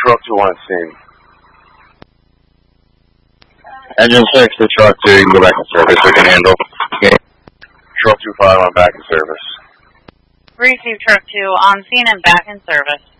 truck 2 on scene. Engine 6 to truck 2, you can go back in service. We can handle. Okay. Truck 2 5 on back in service. Receive truck 2 on scene and back in service.